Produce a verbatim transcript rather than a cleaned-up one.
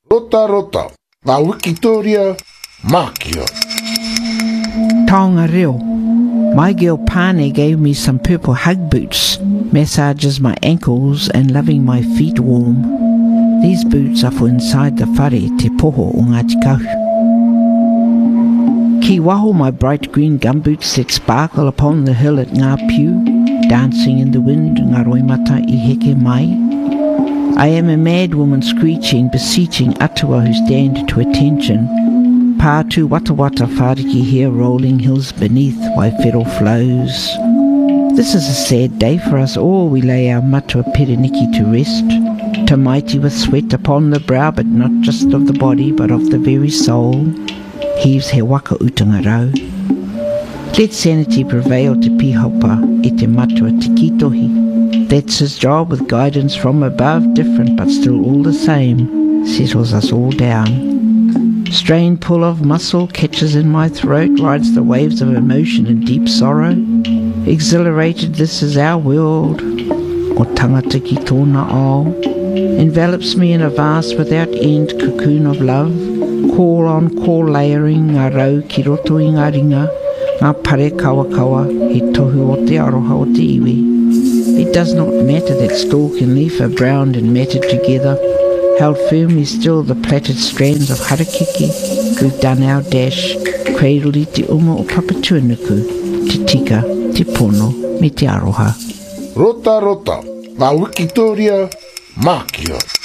Rota rota, ngā Wikitoria, Mākia. Taonga reo. My girl Pane gave me some purple hug boots, massages my ankles and loving my feet warm. These boots are for inside the whare te poho o Ngāti Kahu. Ki waho my bright green gumboots that sparkle upon the hill at Ngā Piu, dancing in the wind, ngā roimata I heke mai. I am a mad woman screeching, beseeching atua who stand to attention. Pātu wata wata whāriki here rolling hills beneath Waifero flows. This is a sad day for us all. We lay our matua pereniki to rest, to mighty with sweat upon the brow, but not just of the body, but of the very soul. Heaves he waka utanga rau. Let sanity prevail te pihopa e te matua te kitohi. That's his job with guidance from above, different but still all the same, settles us all down. Strained pull of muscle catches in my throat, rides the waves of emotion and deep sorrow. Exhilarated, this is our world, o tangata ki tōna ao. Envelops me in a vast without end cocoon of love. Call on call layering, ngā rau ki roto I ngā ringa, ngā pare kawa kawa, he tohu o te aroha o te iwi. It does not matter that stalk and leaf are browned and matted together, held firmly still the plaited strands of harakiki. We've done our dash, cradled I te uma o Papatuanuku, te tika, te pono, me te aroha. Rota rota, ngā Wikitoria, Mākia.